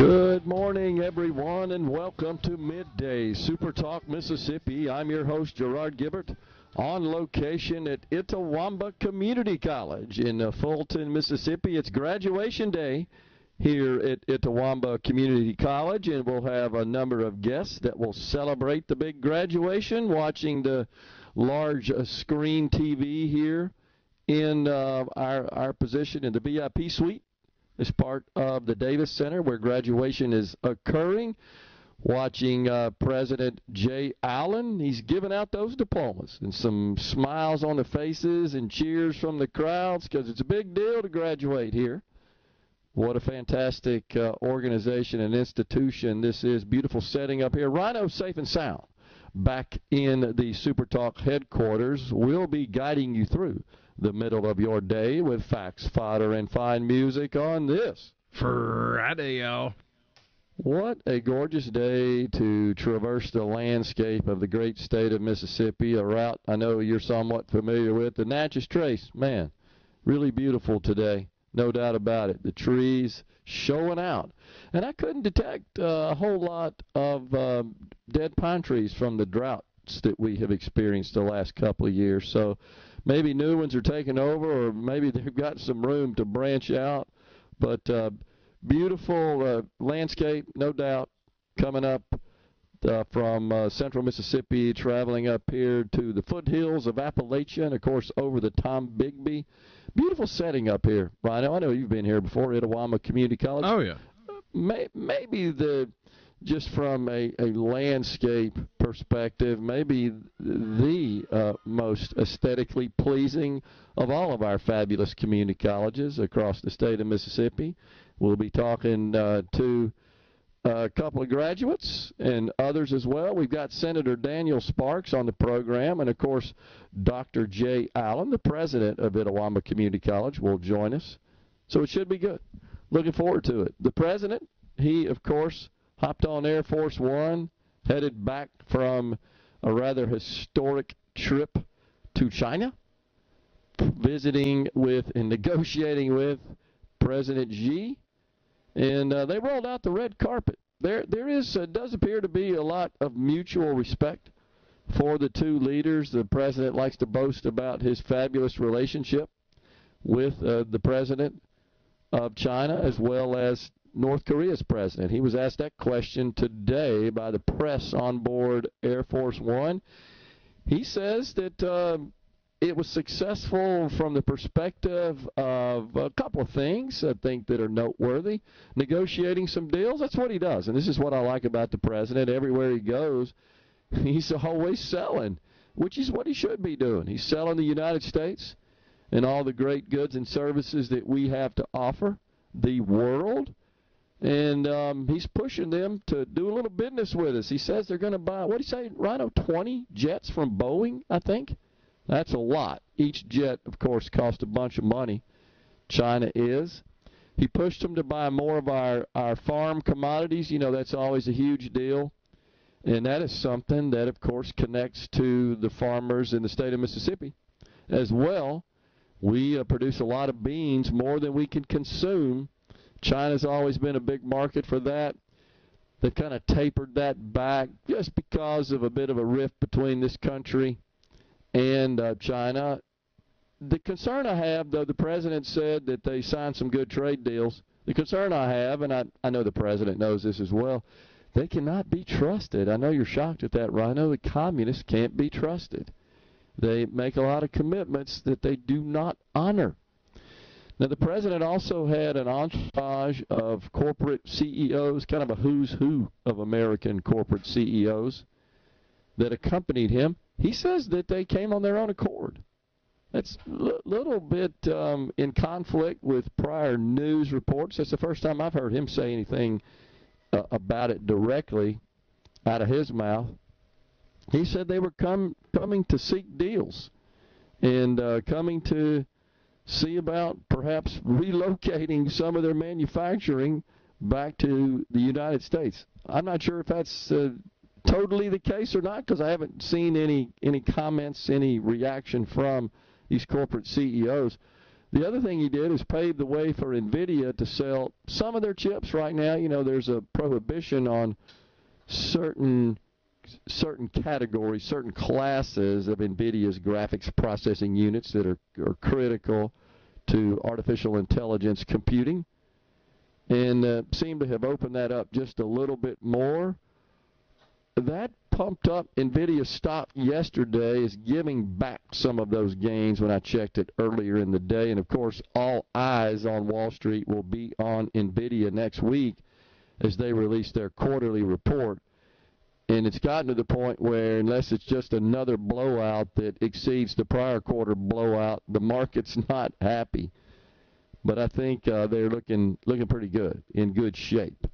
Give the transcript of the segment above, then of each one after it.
Good morning, everyone, and welcome to Midday Super Talk Mississippi. I'm your host, Gerard Gibbert, on location at Itawamba Community College in Fulton, Mississippi. It's graduation day here at Itawamba Community College, and we'll have a number of guests that will celebrate the big graduation, watching the large screen TV here in our position in the VIP suite as part of the Davis Center where graduation is occurring. Watching President Jay Allen. He's giving out those diplomas, and some smiles on the faces and cheers from the crowds because it's a big deal to graduate here. What a fantastic organization and institution this is. Beautiful setting up here. Rhino safe and sound back in the Super Talk headquarters. We'll be guiding you through the middle of your day with facts, fodder, and fine music on this Friday, y'all. What a gorgeous day to traverse the landscape of the great state of Mississippi, a route I know you're somewhat familiar with. The Natchez Trace, man, really beautiful today, no doubt about it. The trees showing out. And I couldn't detect a whole lot of dead pine trees from the droughts that we have experienced the last couple of years. So maybe new ones are taking over, or maybe they've got some room to branch out. But beautiful landscape, no doubt, coming up from central Mississippi, traveling up here to the foothills of Appalachia, and, of course, over the Tombigbee. Beautiful setting up here, Rhino. I know you've been here before, Itawamba Community College. Oh, yeah. Maybe just from a landscape perspective, maybe the most aesthetically pleasing of all of our fabulous community colleges across the state of Mississippi. We'll be talking to a couple of graduates and others as well. We've got Senator Daniel Sparks on the program, and, of course, Dr. Jay Allen, the president of Itawamba Community College, will join us. So it should be good. Looking forward to it. The president, he, of course, hopped on Air Force One, headed back from a rather historic trip to China, visiting with and negotiating with President Xi, and they rolled out the red carpet. There does appear to be a lot of mutual respect for the two leaders. The president likes to boast about his fabulous relationship with the president of China as well as North Korea's president. He was asked that question today by the press on board Air Force One. He says that it was successful from the perspective of a couple of things I think that are noteworthy. Negotiating some deals, that's what he does. And this is what I like about the president. Everywhere he goes, he's always selling, which is what he should be doing. He's selling the United States and all the great goods and services that we have to offer the world. And he's pushing them to do a little business with us. He says they're going to buy, what do you say, Rhino, 20 jets from Boeing, I think? That's a lot. Each jet, of course, costs a bunch of money. China is. He pushed them to buy more of our farm commodities. You know, that's always a huge deal. And that is something that, of course, connects to the farmers in the state of Mississippi as well. We produce a lot of beans, more than we can consume. China's always been a big market for that. They kind of tapered that back just because of a bit of a rift between this country and China. The concern I have, though, the president said that they signed some good trade deals. The concern I have, and I know the president knows this as well, they cannot be trusted. I know you're shocked at that, Rhino. The communists can't be trusted. They make a lot of commitments that they do not honor. Now, the president also had an entourage of corporate CEOs, kind of a who's who of American corporate CEOs that accompanied him. He says that they came on their own accord. That's a little bit in conflict with prior news reports. That's the first time I've heard him say anything about it directly out of his mouth. He said they were coming to seek deals and coming to see about perhaps relocating some of their manufacturing back to the United States. I'm not sure if that's totally the case or not, because I haven't seen any comments, any reaction from these corporate CEOs. The other thing he did is pave the way for NVIDIA to sell some of their chips right now. You know, there's a prohibition on certain categories, certain classes of NVIDIA's graphics processing units that are critical to artificial intelligence computing, and seem to have opened that up just a little bit more. That pumped up NVIDIA stock yesterday, is giving back some of those gains when I checked it earlier in the day. And, of course, all eyes on Wall Street will be on NVIDIA next week as they release their quarterly report. And it's gotten to the point where, unless it's just another blowout that exceeds the prior quarter blowout, the market's not happy. But I think they're looking pretty good, in good shape.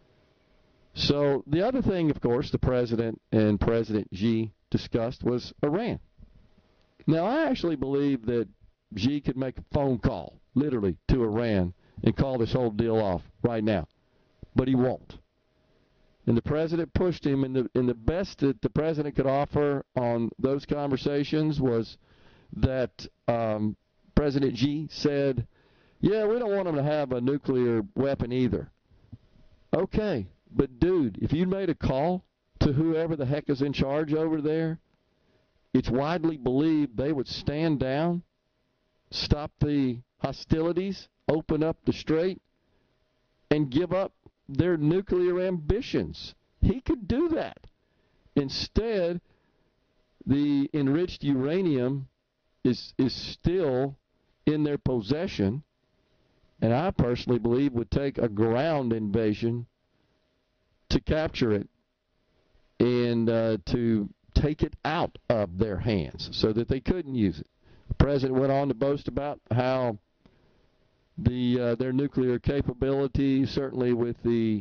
So the other thing, of course, the President and President Xi discussed was Iran. Now, I actually believe that Xi could make a phone call, literally, to Iran and call this whole deal off right now. But he won't. And the President pushed him, and the best that the President could offer on those conversations was that President Xi said, yeah, we don't want them to have a nuclear weapon either. Okay. But, dude, if you made a call to whoever the heck is in charge over there, it's widely believed they would stand down, stop the hostilities, open up the strait, and give up their nuclear ambitions. He could do that. Instead, the enriched uranium is still in their possession, and I personally believe would take a ground invasion to capture it and to take it out of their hands so that they couldn't use it. The President went on to boast about how their nuclear capability, certainly with the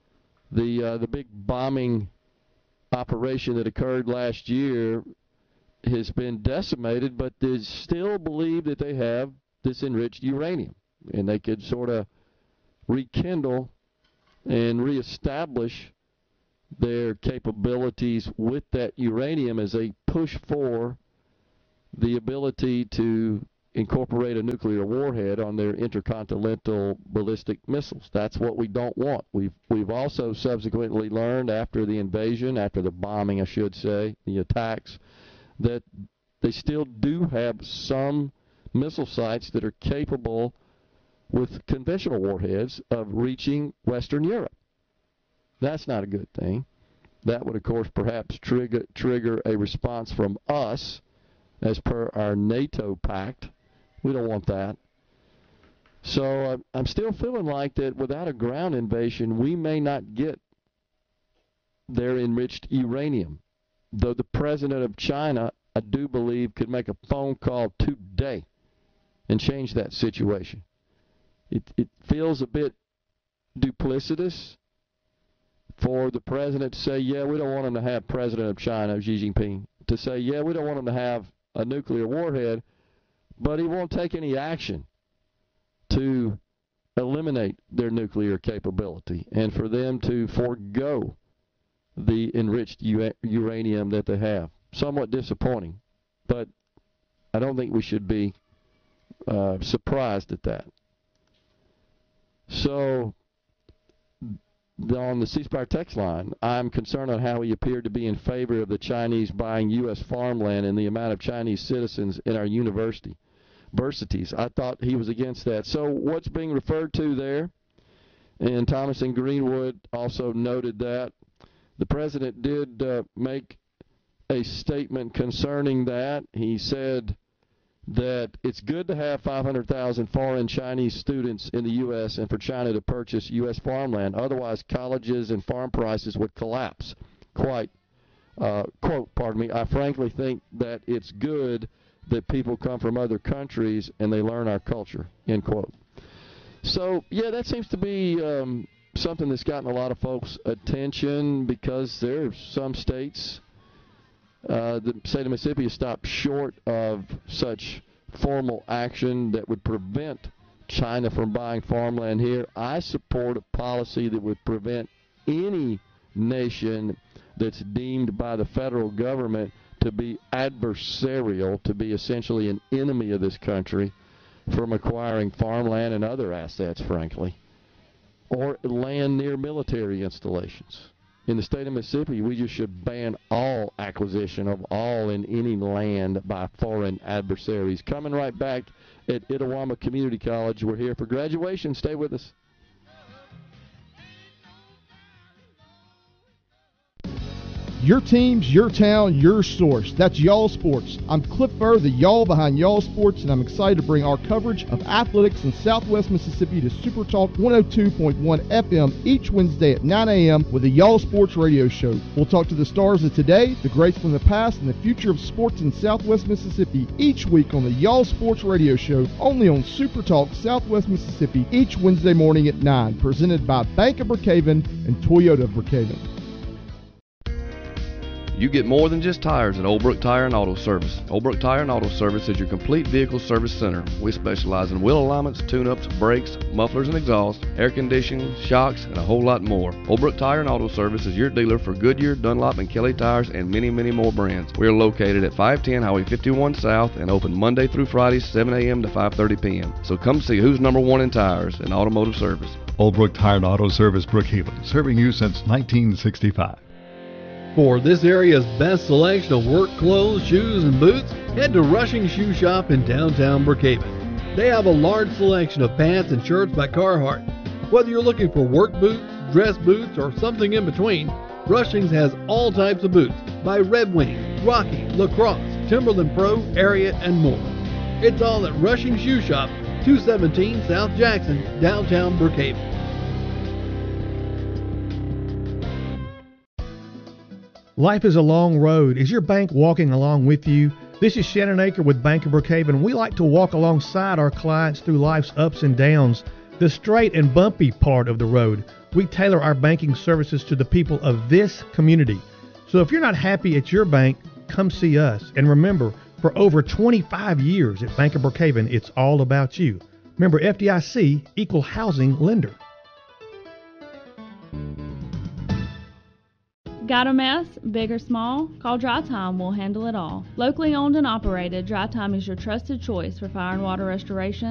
big bombing operation that occurred last year, has been decimated, but they still believe that they have this enriched uranium, and they could sort of rekindle and reestablish their capabilities with that uranium as they push for the ability to incorporate a nuclear warhead on their intercontinental ballistic missiles. That's what we don't want. We've also subsequently learned after the invasion, after the bombing, I should say, the attacks, that they still do have some missile sites that are capable with conventional warheads of reaching Western Europe. That's not a good thing. That would, of course, perhaps trigger a response from us as per our NATO pact. We don't want that. So I'm still feeling like that without a ground invasion, we may not get their enriched uranium. Though the president of China, I do believe, could make a phone call today and change that situation. It feels a bit duplicitous for the president to say, yeah, we don't want him to have President of China, Xi Jinping, to say, yeah, we don't want him to have a nuclear warhead, but he won't take any action to eliminate their nuclear capability and for them to forego the enriched uranium that they have. Somewhat disappointing, but I don't think we should be surprised at that. So, on the ceasefire text line, I'm concerned on how he appeared to be in favor of the Chinese buying U.S. farmland and the amount of Chinese citizens in our universities. I thought he was against that. So what's being referred to there, and Thomas and Greenwood also noted that, the president did make a statement concerning that. He said that it's good to have 500,000 foreign Chinese students in the U.S. and for China to purchase U.S. farmland. Otherwise, colleges and farm prices would collapse. Quote, I frankly think that it's good that people come from other countries and they learn our culture, end quote. So, yeah, that seems to be something that's gotten a lot of folks' attention because there are some states, the state of Mississippi has stopped short of such formal action that would prevent China from buying farmland here. I support a policy that would prevent any nation that's deemed by the federal government to be adversarial, to be essentially an enemy of this country, from acquiring farmland and other assets, frankly, or land near military installations. In the state of Mississippi, we just should ban all acquisition of all and any land by foreign adversaries. Coming right back at Itawamba Community College. We're here for graduation. Stay with us. Your teams, your town, your source. That's Y'all Sports. I'm Cliff Burr, the Y'all behind Y'all Sports, and I'm excited to bring our coverage of athletics in Southwest Mississippi to Super Talk 102.1 FM each Wednesday at 9 a.m. with the Y'all Sports Radio Show. We'll talk to the stars of today, the greats from the past, and the future of sports in Southwest Mississippi each week on the Y'all Sports Radio Show, only on Super Talk Southwest Mississippi each Wednesday morning at 9, presented by Bank of Brookhaven and Toyota of Brookhaven. You get more than just tires at Old Brook Tire and Auto Service. Old Brook Tire and Auto Service is your complete vehicle service center. We specialize in wheel alignments, tune-ups, brakes, mufflers and exhaust, air conditioning, shocks, and a whole lot more. Old Brook Tire and Auto Service is your dealer for Goodyear, Dunlop, and Kelly tires and many, many more brands. We are located at 510 Highway 51 South and open Monday through Friday, 7 a.m. to 5:30 p.m. So come see who's number one in tires and automotive service. Old Brook Tire and Auto Service, Brookhaven, serving you since 1965. For this area's best selection of work clothes, shoes, and boots, head to Rushing Shoe Shop in downtown Brookhaven. They have a large selection of pants and shirts by Carhartt. Whether you're looking for work boots, dress boots, or something in between, Rushing's has all types of boots by Red Wing, Rocky, Lacrosse, Timberland Pro, Area, and more. It's all at Rushing Shoe Shop, 217 South Jackson, downtown Brookhaven. Life is a long road. Is your bank walking along with you? This is Shannon Aker with Bank of Brookhaven. We like to walk alongside our clients through life's ups and downs, the straight and bumpy part of the road. We tailor our banking services to the people of this community. So if you're not happy at your bank, come see us. And remember, for over 25 years at Bank of Brookhaven, it's all about you. Remember, FDIC, equal housing lender. Got a mess, big or small? Call Dry Time, we'll handle it all. Locally owned and operated, Dry Time is your trusted choice for fire and water restoration,